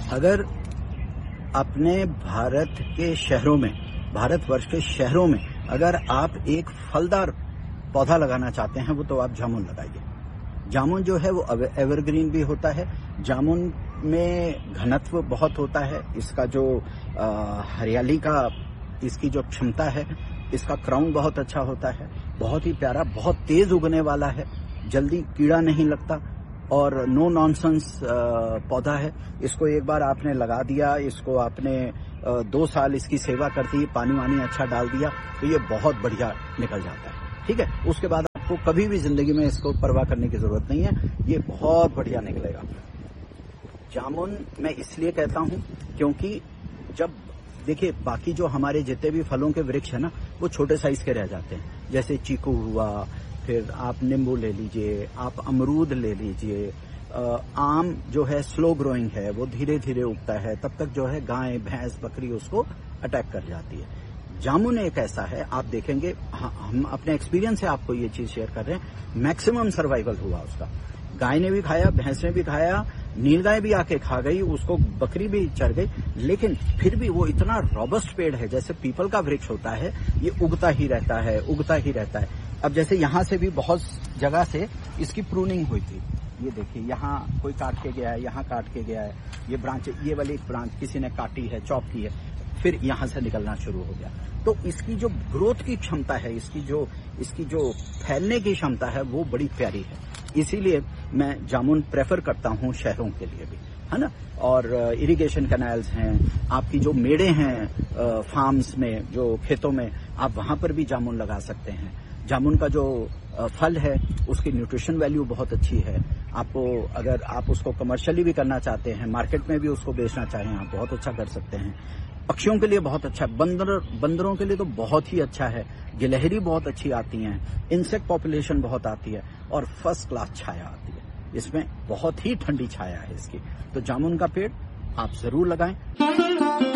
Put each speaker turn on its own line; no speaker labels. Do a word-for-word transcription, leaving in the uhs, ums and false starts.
अगर अपने भारत के शहरों में, भारतवर्ष के शहरों में अगर आप एक फलदार पौधा लगाना चाहते हैं, वो तो आप जामुन लगाइए। जामुन जो है वो एवरग्रीन भी होता है। जामुन में घनत्व बहुत होता है। इसका जो आ, हरियाली का इसकी जो क्षमता है, इसका क्राउन बहुत अच्छा होता है, बहुत ही प्यारा, बहुत तेज उगने वाला है, जल्दी कीड़ा नहीं लगता और नो नॉनसेंस पौधा है। इसको एक बार आपने लगा दिया, इसको आपने दो साल इसकी सेवा कर दी, पानी वानी अच्छा डाल दिया, तो ये बहुत बढ़िया निकल जाता है। ठीक है, उसके बाद आपको कभी भी जिंदगी में इसको परवाह करने की जरूरत नहीं है, ये बहुत बढ़िया निकलेगा। जामुन मैं इसलिए कहता हूं क्योंकि जब देखिए बाकी जो हमारे जितने भी फलों के वृक्ष है ना, वो छोटे साइज के रह जाते हैं। जैसे चीकू हुआ, फिर आप नींबू ले लीजिए, आप अमरूद ले लीजिए। आम जो है स्लो ग्रोइंग है, वो धीरे धीरे उगता है, तब तक जो है गाय भैंस बकरी उसको अटैक कर जाती है। जामुन एक ऐसा है, आप देखेंगे, हम अपने एक्सपीरियंस से आपको ये चीज शेयर कर रहे हैं, मैक्सिमम सर्वाइवल हुआ उसका। गाय ने भी खाया, भैंस ने भी खाया, नीलगाय भी आके खा गई, उसको बकरी भी चढ़ गई, लेकिन फिर भी वो इतना रॉबस्ट पेड़ है, जैसे पीपल का वृक्ष होता है, ये उगता ही रहता है, उगता ही रहता है। अब जैसे यहां से भी बहुत जगह से इसकी प्रूनिंग हुई थी, ये देखिए यहाँ कोई काट के गया है, यहाँ काट के गया है, ये ब्रांच, ये वाली एक ब्रांच किसी ने काटी है, चॉप की है, फिर यहां से निकलना शुरू हो गया। तो इसकी जो ग्रोथ की क्षमता है, इसकी जो इसकी जो फैलने की क्षमता है, वो बड़ी प्यारी है। इसीलिए मैं जामुन प्रेफर करता हूं शहरों के लिए भी, है ना। और इरिगेशन कैनाल्स हैं, आपकी जो मेड़े हैं फार्म्स में, जो खेतों में, आप वहां पर भी जामुन लगा सकते हैं। जामुन का जो फल है उसकी न्यूट्रिशन वैल्यू बहुत अच्छी है। आपको अगर आप उसको कमर्शियली भी करना चाहते हैं, मार्केट में भी उसको बेचना चाहें, आप बहुत अच्छा कर सकते हैं। पक्षियों के लिए बहुत अच्छा है, बंदर बंदरों के लिए तो बहुत ही अच्छा है। गिलहरी बहुत अच्छी आती हैं, इंसेक्ट पॉपुलेशन बहुत आती है और फर्स्ट क्लास छाया आती है। इसमें बहुत ही ठंडी छाया है इसकी। तो जामुन का पेड़ आप जरूर लगाएं।